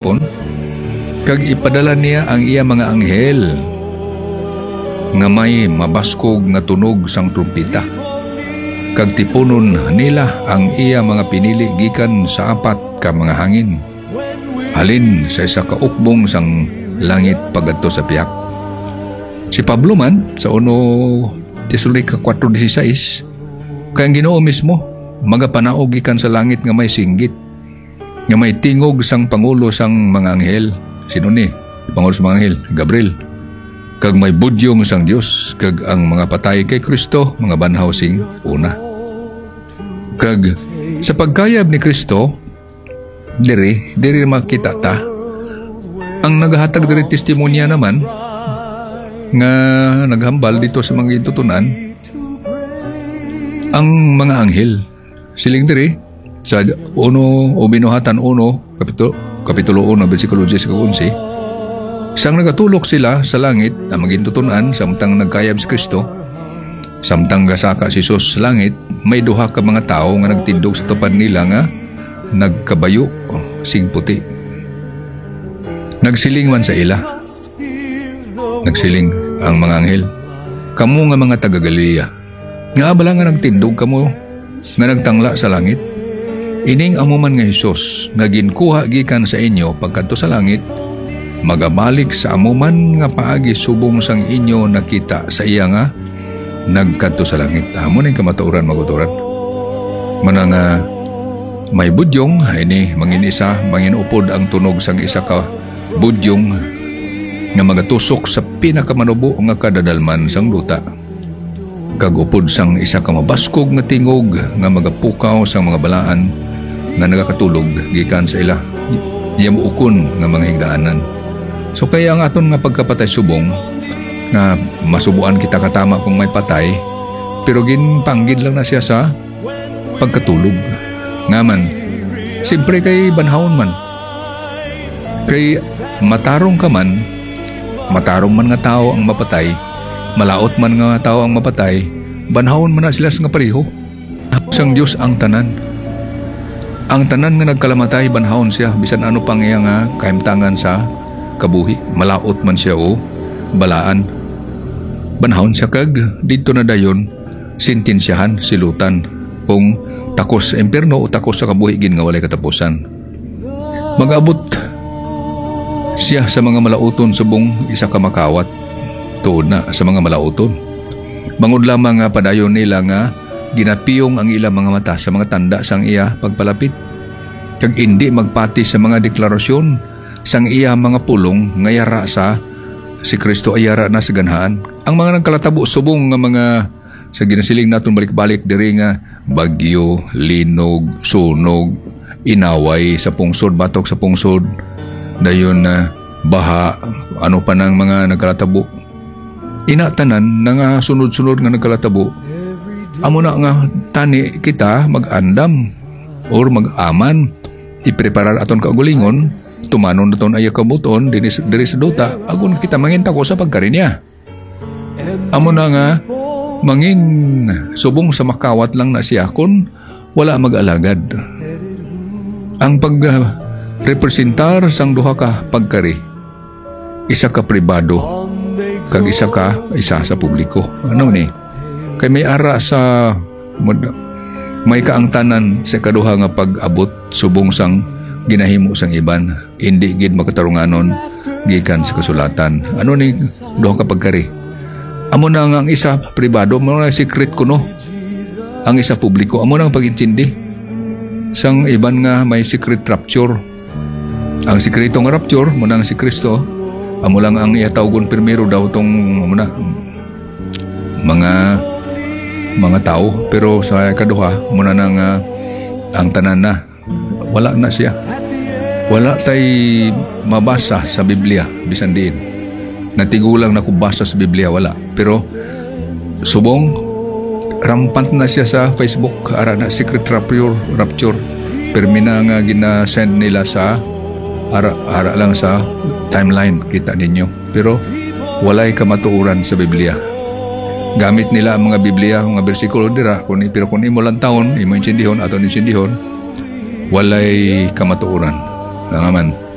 gihapon, kag ipadala niya ang iya mga anghel nga may mabaskog nga tunog sang trumpeta, kag tipunon nila ang iya mga pinili gikan sa 4 ka mga hangin, halin sa isa ka ukbong sang langit pagadto sa piyak. Si Pablo man sa 1 Tesalonica 4:16, kay ang Ginoo mismo magapanaog gikan sa langit nga may singgit, nga may tingog sang pangulo sang mga anghel. Sino ni? Pangulo sang mga anghel, Gabriel. Kag may budyong sang Dios, kag ang mga patay kay Kristo mga banhaw sing una. Kag sa pagkayab ni Kristo, diri makita ta ang naghatag diri testimonya naman nga naghambal dito sa mga itutunan ang mga anghel. Siling diri sa 1 o Binuhatan 1 kapitulo 1 bersikulo 10-11, sang nagatulok sila sa langit ang magintutunan samtang nagkayab si Kristo, samtang gasaka si Jesus sa langit, may duha ka mga tao nga nagtindog sa tupad nila nga nagkabayo sing puti. Nagsiling man sa ila, nagsiling ang mga anghel, "Kamu nga mga taga Galilea, nga abala nga nagtindog kamo nga nagtangla sa langit? Ining amuman nga Hesus nga ginkuha gikan sa inyo pagkadto sa langit, magabalik sa amuman nga paagi subong sang inyo nakita sa iya nga nagkadto sa langit." Amo ning kamatuoran maguturan. Manang may budyong ini manginisa manginupod ang tunog sang isa ka budyong nga magatusok sa pinakamanubo nga kadadalman sang duta. Kagupod sang isa ka mabaskog nga tingog nga magapukaw sang mga balaan nga nagakatulog gikan sa ila yamuukon nga mga higdaanan. So kaya ang aton nga pagkapatay subong nga masubuan kita katama kung may patay, pero ginpanggid lang na siya sa pagkatulog. Nga man, siyempre kay banhawon man, kay matarong ka man, matarong man nga tao ang mapatay, malaot man nga tao ang mapatay, banhawon man na sila nga pareho. Sang Dios ang tanan. Ang tanan nga nagkalamatay, banhawon siya, bisan ano pang iya nga kahimtangan sa kabuhi. Malaot man siya o balaan, banhawon siya, kag dito na dayon sintensyahan, silutan kung takos sa impyerno o takos sa kabuhi gin nga walay katapusan. Mag-abot siya sa mga malauton subong isa ka makawat tuod na sa mga malauton. Bangod lamang nga padayon nila nga ginapiyong ang ilang mga mata sa mga tanda sang iya pagpalapit, kag hindi magpati sa mga deklarasyon sang iya mga pulong nga yara sa si Kristo ay yara na sa ganhaan. Ang mga nagkalatabo subong nga mga sa ginasiling naton balik-balik diri nga bagyo, linog, sunog, inaway sa pungsod, batok sa pungsod, dayon na baha, ano pa nang mga nagkalatabo. Inatanan na nga sunod-sunod nga nagkalatabo. Amo na nga tani kita mag-andam or mag-aman, ipreparar aton kaugalingon, tumanon naton ay kabuton diri sa duta, agon kita manginta ko sa pagkarinya. Amo na nga mangin subong sa makawat lang na siya kun wala mag-alagad. Ang pag-representar sang duha ka pagkari, isa ka pribado kag isa sa publiko. Ano ni? Kay may ara sa may kaangtanan sa kaduha nga pag-abot subong sang ginahimo sang iban, hindi gid makatarunganon gikan sa kasulatan. Ano ni duha ka pagkari? Amo na nga ang isa pribado, amo na secret kuno. Ang isa publiko, amo na ang pag-intindi. Sang iban nga may secret rapture. Ang sikretong rapture mo nang si Kristo, amo lang ang iatawgon primero daw tong mga tao, pero sa kaduha muna nang ang tanan na wala na siya. Wala tay mabasa sa Biblia bisan diin. Natigulang na kubasa sa Biblia, wala. Pero subong rampant na siya sa Facebook, ara na secret rapture. Permina nga gina-send nila sa ara lang sa timeline, kita ninyo. Pero walay kamatuoran sa Biblia. Gamit nila ang mga Biblia, mga bersikulo dira, pero kung imo lang taon, imo insindihon, ato insindihon, walay kamatuoran. Nga man.